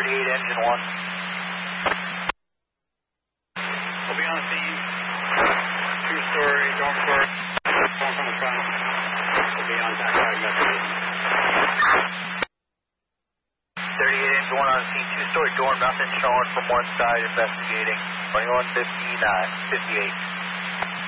engine 1. We'll be on scene. 2-story, dormitory. Phone from the front. We'll be on tactile investigation. 38 engine 1 on scene, 2-story door, nothing showing from one side, investigating. 2159, 58.